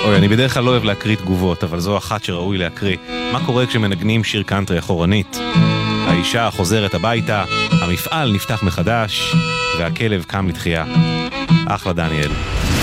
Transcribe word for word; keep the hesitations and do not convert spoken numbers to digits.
אוי, אני בדרך כלל לא אוהב להקריא תגובות, אבל זו אחת שראוי להקריא. מה קורה כשמנגנים שיר קאנטרי אחורנית? האישה חוזרת הביתה, המפעל נפתח מחדש, והכלב קם לתחייה. אחלה דניאל.